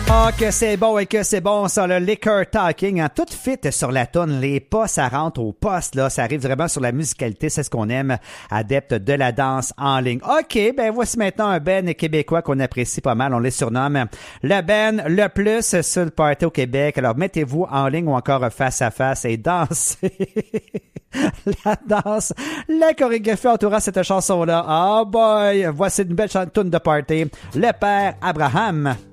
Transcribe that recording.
Ah, que c'est bon et que c'est bon, ça, le Liquor Talking, hein, tout fit sur la toune, les pas, ça rentre au poste, là, ça arrive vraiment sur la musicalité, c'est ce qu'on aime, adepte de la danse en ligne. OK, ben voici maintenant un band québécois qu'on apprécie pas mal, on les surnomme le band le plus sur le party au Québec, alors mettez-vous en ligne ou encore face à face et dansez la danse, la chorégraphie entourant cette chanson-là. Oh boy, voici une belle toune de party, le père Abraham.